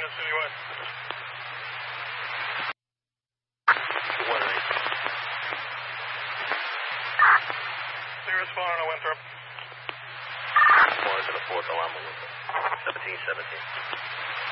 Kansas City West. 218. Serious phone on Winthrop. More to the fourth alarm of Winthrop. 1717.